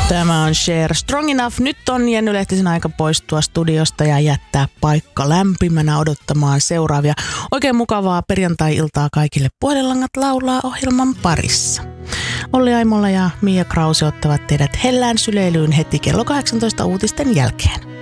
Tämä on Cher. Strong Enough. Nyt on Jenny Lehtisen aika poistua studiosta ja jättää paikka lämpimänä odottamaan seuraavia. Oikein mukavaa perjantai-iltaa kaikille. Puhelinlangat laulaa ohjelman parissa. Olli Aimola ja Mia Krause ottavat teidät hellään syleilyyn heti kello 18 uutisten jälkeen.